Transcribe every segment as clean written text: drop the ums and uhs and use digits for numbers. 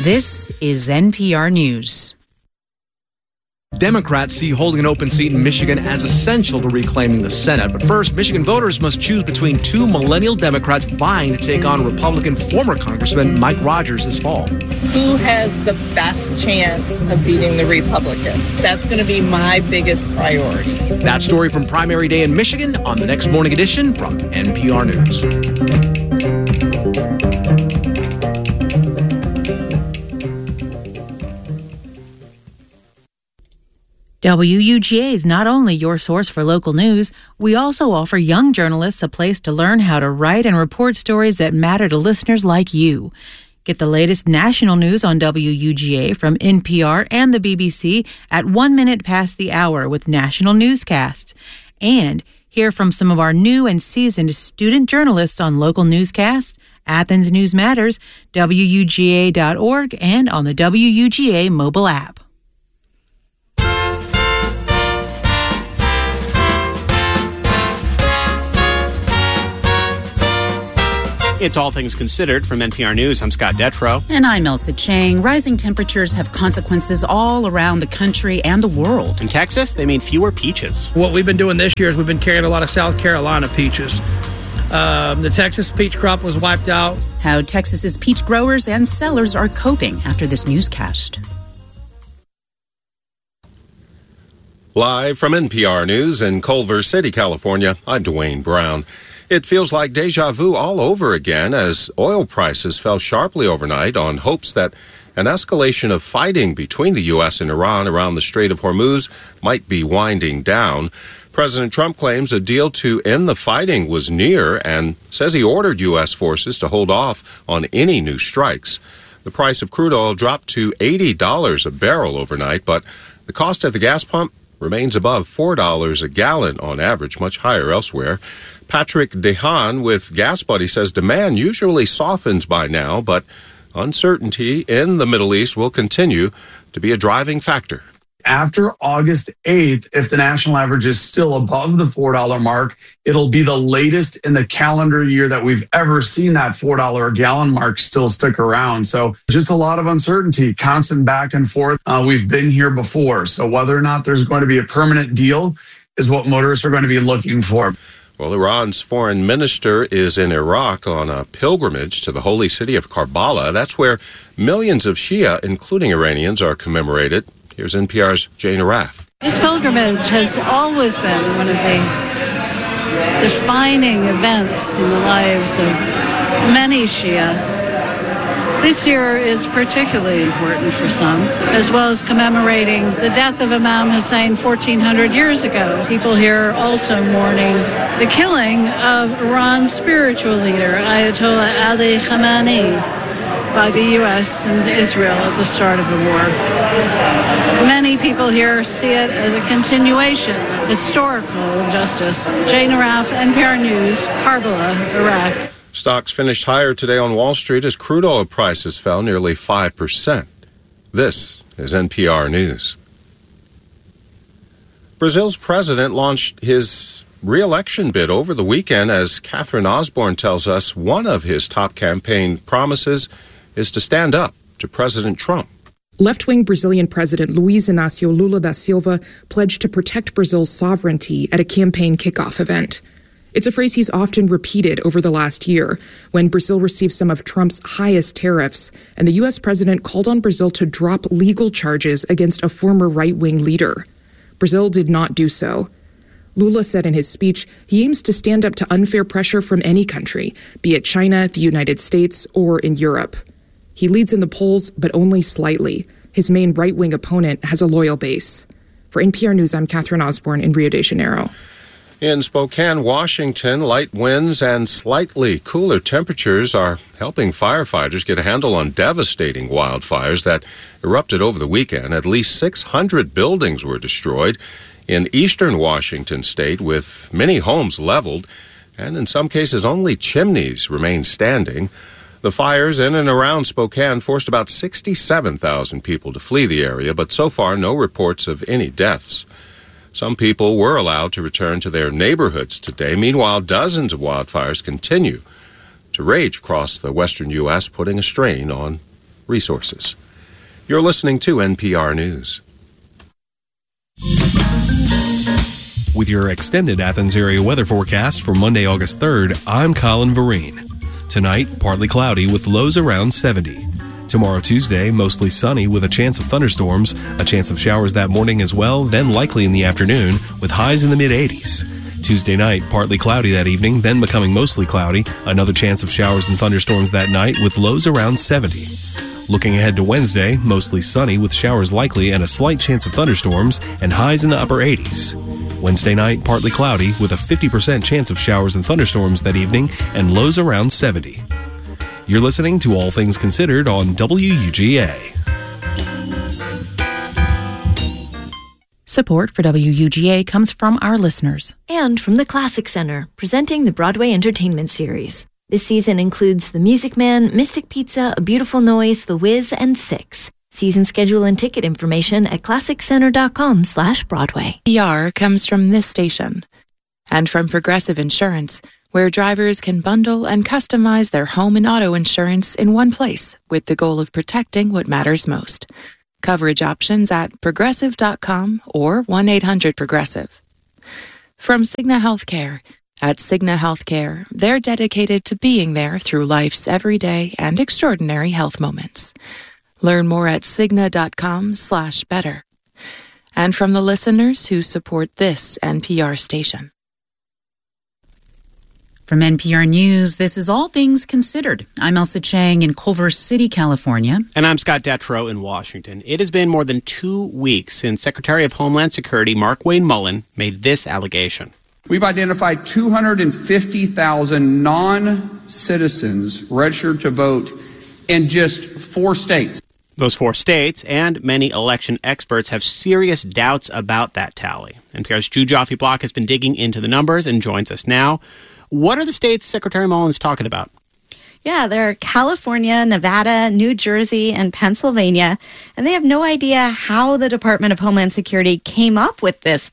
This is NPR News. Democrats see holding an open seat in Michigan as essential to reclaiming the Senate. But first, Michigan voters must choose between two millennial Democrats vying to take on Republican former Congressman Mike Rogers this fall. Who has the best chance of beating the Republican? That's going to be my biggest priority. That story from primary day in Michigan on the next morning edition from NPR News. WUGA is not only your source for local news, we also offer young journalists a place to learn how to write and report stories that matter to listeners like you. Get the latest national news on WUGA from NPR and the BBC at 1 minute past the hour with national newscasts. And hear from some of our new and seasoned student journalists on local newscasts, Athens News Matters, WUGA.org, and on the WUGA mobile app. It's All Things Considered from NPR News. I'm Scott Detrow. And I'm Elsa Chang. Rising temperatures have consequences all around the country and the world. In Texas, they mean fewer peaches. What we've been doing this year is we've been carrying a lot of South Carolina peaches. The Texas peach crop was wiped out. How Texas's peach growers and sellers are coping after this newscast. Live from NPR News in Culver City, California, I'm Dwayne Brown. It feels like deja vu all over again as oil prices fell sharply overnight on hopes that an escalation of fighting between the U.S. and Iran around the Strait of Hormuz might be winding down. President Trump claims a deal to end the fighting was near and says he ordered U.S. forces to hold off on any new strikes. The price of crude oil dropped to $80 a barrel overnight, but the cost at the gas pump remains above $4 a gallon on average, much higher elsewhere. Patrick DeHaan with Gas Buddy says demand usually softens by now, but uncertainty in the Middle East will continue to be a driving factor. After August 8th, if the national average is still above the $4 mark, it'll be the latest in the calendar year that we've ever seen that $4 a gallon mark still stick around. So just a lot of uncertainty, constant back and forth. We've been here before. So whether or not there's going to be a permanent deal is what motorists are going to be looking for. Well, Iran's foreign minister is in Iraq on a pilgrimage to the holy city of Karbala. That's where millions of Shia, including Iranians, are commemorated. Here's NPR's Jane Araf. This pilgrimage has always been one of the defining events in the lives of many Shia. This year is particularly important for some, as well as commemorating the death of Imam Hussein 1,400 years ago. People here also mourning the killing of Iran's spiritual leader, Ayatollah Ali Khamenei, by the U.S. and Israel at the start of the war. Many people here see it as a continuation of historical injustice. Jane Araf, NPR News, Karbala, Iraq. Stocks finished higher today on Wall Street as crude oil prices fell nearly 5%. This is NPR News. Brazil's president launched his re-election bid over the weekend. As Catherine Osborne tells us, one of his top campaign promises is to stand up to President Trump. Left-wing Brazilian President Luiz Inácio Lula da Silva pledged to protect Brazil's sovereignty at a campaign kickoff event. It's a phrase he's often repeated over the last year, when Brazil received some of Trump's highest tariffs, and the U.S. president called on Brazil to drop legal charges against a former right-wing leader. Brazil did not do so. Lula said in his speech he aims to stand up to unfair pressure from any country, be it China, the United States, or in Europe. He leads in the polls, but only slightly. His main right-wing opponent has a loyal base. For NPR News, I'm Catherine Osborne in Rio de Janeiro. In Spokane, Washington, light winds and slightly cooler temperatures are helping firefighters get a handle on devastating wildfires that erupted over the weekend. At least 600 buildings were destroyed in eastern Washington state, with many homes leveled, and in some cases only chimneys remain standing. The fires in and around Spokane forced about 67,000 people to flee the area, but so far no reports of any deaths. Some people were allowed to return to their neighborhoods today. Meanwhile, dozens of wildfires continue to rage across the western U.S., putting a strain on resources. You're listening to NPR News. With your extended Athens area weather forecast for Monday, August 3rd, I'm Colin Vereen. Tonight, partly cloudy with lows around 70. Tomorrow, Tuesday, mostly sunny with a chance of thunderstorms, a chance of showers that morning as well, then likely in the afternoon with highs in the mid-80s. Tuesday night, partly cloudy that evening, then becoming mostly cloudy, another chance of showers and thunderstorms that night with lows around 70. Looking ahead to Wednesday, mostly sunny with showers likely and a slight chance of thunderstorms and highs in the upper 80s. Wednesday night, partly cloudy with a 50% chance of showers and thunderstorms that evening and lows around 70. You're listening to All Things Considered on WUGA. Support for WUGA comes from our listeners. And from the Classic Center, presenting the Broadway Entertainment Series. This season includes The Music Man, Mystic Pizza, A Beautiful Noise, The Wiz, and Six. Season schedule and ticket information at classiccenter.com/Broadway. PR comes from this station and from Progressive Insurance, where drivers can bundle and customize their home and auto insurance in one place with the goal of protecting what matters most. Coverage options at progressive.com or 1-800-PROGRESSIVE. From Cigna Healthcare. At Cigna Healthcare, they're dedicated to being there through life's everyday and extraordinary health moments. Learn more at Cigna.com/better. And from the listeners who support this NPR station. From NPR News, this is All Things Considered. I'm Elsa Chang in Culver City, California. And I'm Scott Detrow in Washington. It has been more than 2 weeks since Secretary of Homeland Security Markwayne Mullin made this allegation. We've identified 250,000 non-citizens registered to vote in just 4 states. Those 4 states and many election experts have serious doubts about that tally. NPR's Ju Joffe Block has been digging into the numbers and joins us now. What are the states Secretary Mullin's talking about? Yeah, they're California, Nevada, New Jersey, and Pennsylvania, and they have no idea how the Department of Homeland Security came up with this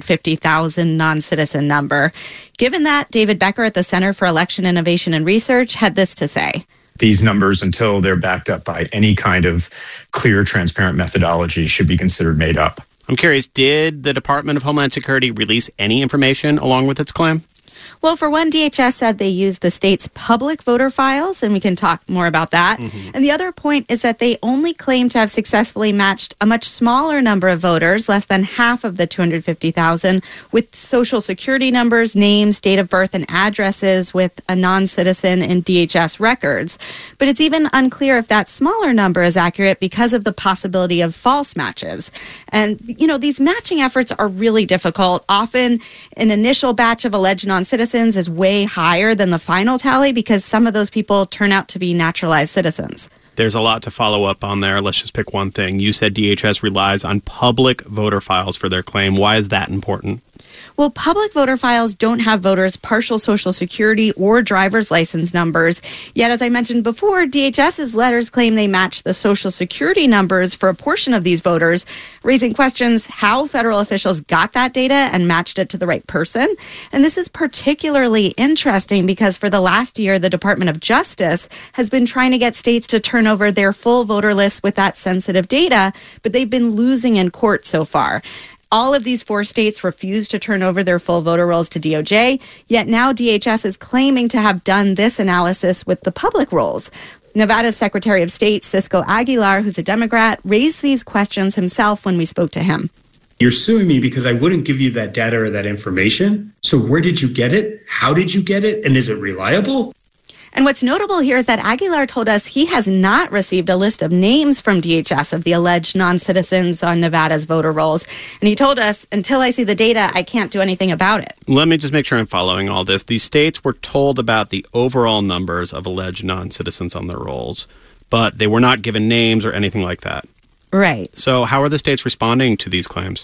250,000 non-citizen number. Given that, David Becker at the Center for Election Innovation and Research had this to say. These numbers, until they're backed up by any kind of clear, transparent methodology, should be considered made up. I'm curious, did the Department of Homeland Security release any information along with its claim? Well, for one, DHS said they used the state's public voter files, and we can talk more about that. And the other point is that they only claim to have successfully matched a much smaller number of voters, less than half of the 250,000, with social security numbers, names, date of birth, and addresses with a non-citizen in DHS records. But it's even unclear if that smaller number is accurate because of the possibility of false matches. And, you know, these matching efforts are really difficult. Often an initial batch of alleged non-citizens is way higher than the final tally because some of those people turn out to be naturalized citizens. There's a lot to follow up on there. Let's just pick one thing. You said DHS relies on public voter files for their claim. Why is that important? Well, public voter files don't have voters' partial social security or driver's license numbers. Yet, as I mentioned before, DHS's letters claim they match the social security numbers for a portion of these voters, raising questions how federal officials got that data and matched it to the right person. And this is particularly interesting because for the last year, the Department of Justice has been trying to get states to turn over their full voter lists with that sensitive data, but they've been losing in court so far. All of these 4 states refused to turn over their full voter rolls to DOJ, yet now DHS is claiming to have done this analysis with the public rolls. Nevada's Secretary of State, Cisco Aguilar, who's a Democrat, raised these questions himself when we spoke to him. You're suing me because I wouldn't give you that data or that information. So where did you get it? How did you get it? And is it reliable? And what's notable here is that Aguilar told us he has not received a list of names from DHS of the alleged non-citizens on Nevada's voter rolls. And he told us, until I see the data, I can't do anything about it. Let me just make sure I'm following all this. These states were told about the overall numbers of alleged non-citizens on their rolls, but they were not given names or anything like that. Right. So how are the states responding to these claims?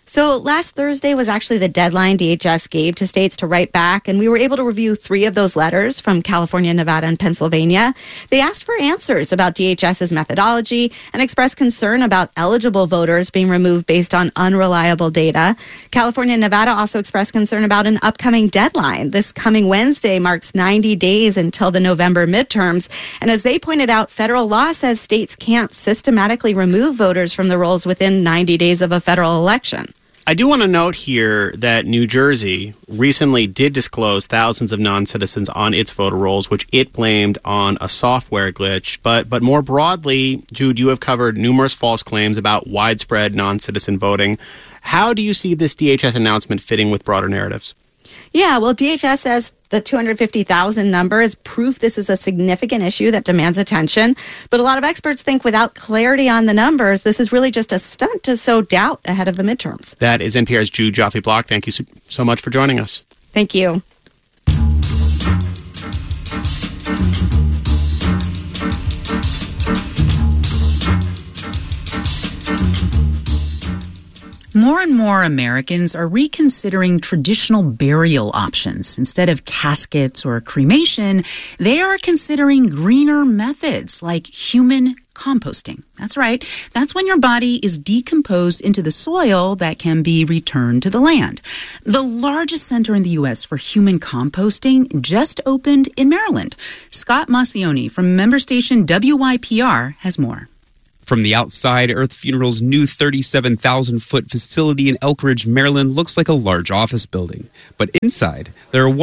So last Thursday was actually the deadline DHS gave to states to write back, and we were able to review 3 of those letters from California, Nevada, and Pennsylvania. They asked for answers about DHS's methodology and expressed concern about eligible voters being removed based on unreliable data. California and Nevada also expressed concern about an upcoming deadline. This coming Wednesday marks 90 days until the November midterms, and as they pointed out, federal law says states can't systematically remove voters from the rolls within 90 days of a federal election. I do want to note here that New Jersey recently did disclose thousands of non-citizens on its voter rolls, which it blamed on a software glitch. But more broadly, Jude, you have covered numerous false claims about widespread non-citizen voting. How do you see this DHS announcement fitting with broader narratives? Yeah, well, DHS says the 250,000 number is proof this is a significant issue that demands attention. But a lot of experts think without clarity on the numbers, this is really just a stunt to sow doubt ahead of the midterms. That is NPR's Jude Joffe-Block. Thank you so much for joining us. Thank you. More and more Americans are reconsidering traditional burial options. Instead of caskets or cremation, they are considering greener methods like human composting. That's right. That's when your body is decomposed into the soil that can be returned to the land. The largest center in the U.S. for human composting just opened in Maryland. Scott Maucione from member station WYPR has more. From the outside, Earth Funeral's new 37,000-foot facility in Elk Ridge, Maryland looks like a large office building. But inside, there are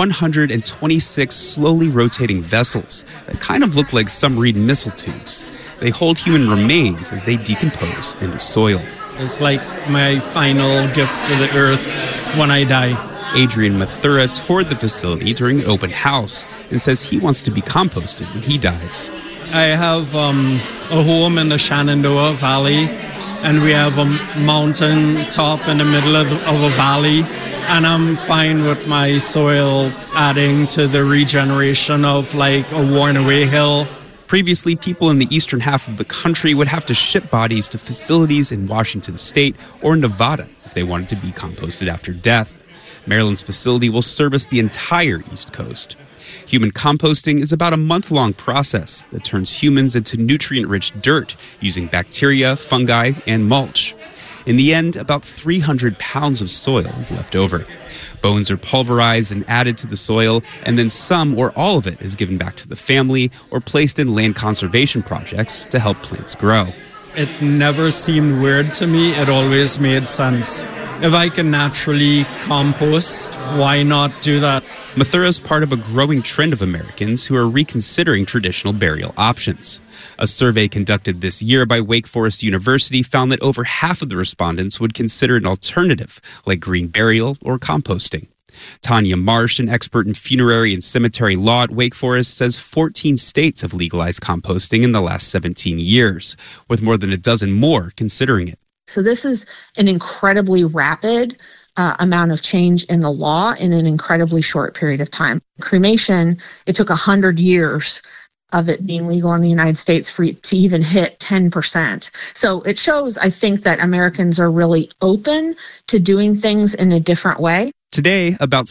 126 slowly rotating vessels that kind of look like submarine missile tubes. They hold human remains as they decompose into soil. It's like my final gift to the earth when I die. Adrian Mathura toured the facility during an open house and says he wants to be composted when he dies. I have a home in the Shenandoah Valley, and we have a mountain top in the middle of a valley, and I'm fine with my soil adding to the regeneration of like a worn-away hill. Previously, people in the eastern half of the country would have to ship bodies to facilities in Washington state or Nevada if they wanted to be composted after death. Maryland's facility will service the entire East Coast. Human composting is about a month-long process that turns humans into nutrient-rich dirt using bacteria, fungi, and mulch. In the end, about 300 pounds of soil is left over. Bones are pulverized and added to the soil, and then some or all of it is given back to the family or placed in land conservation projects to help plants grow. It never seemed weird to me. It always made sense. If I can naturally compost, why not do that? Mathura is part of a growing trend of Americans who are reconsidering traditional burial options. A survey conducted this year by Wake Forest University found that over half of the respondents would consider an alternative, like green burial or composting. Tanya Marsh, an expert in funerary and cemetery law at Wake Forest, says 14 states have legalized composting in the last 17 years, with more than a dozen more considering it. So this is an incredibly rapid amount of change in the law in an incredibly short period of time. Cremation, it took 100 years of it being legal in the United States for it to even hit 10%. So it shows, I think, that Americans are really open to doing things in a different way. Today, about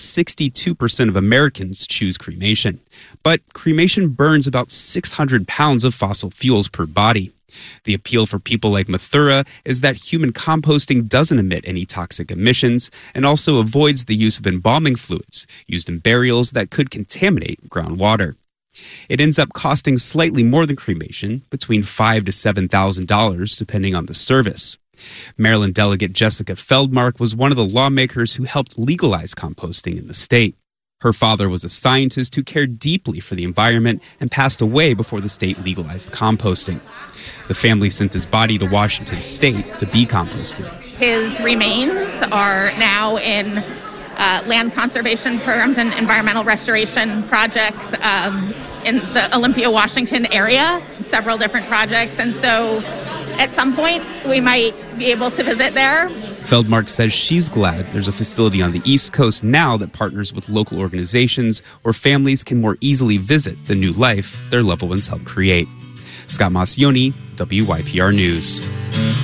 62% of Americans choose cremation. But cremation burns about 600 pounds of fossil fuels per body. The appeal for people like Mathura is that human composting doesn't emit any toxic emissions and also avoids the use of embalming fluids used in burials that could contaminate groundwater. It ends up costing slightly more than cremation, between $5,000 to $7,000, depending on the service. Maryland Delegate Jessica Feldmark was one of the lawmakers who helped legalize composting in the state. Her father was a scientist who cared deeply for the environment and passed away before the state legalized composting. The family sent his body to Washington state to be composted. His remains are now in land conservation programs and environmental restoration projects in the Olympia, Washington area, several different projects. And so at some point, we might be able to visit there. Feldmark says she's glad there's a facility on the East Coast now that partners with local organizations where families can more easily visit the new life their loved ones helped create. Scott Maucione, WYPR News.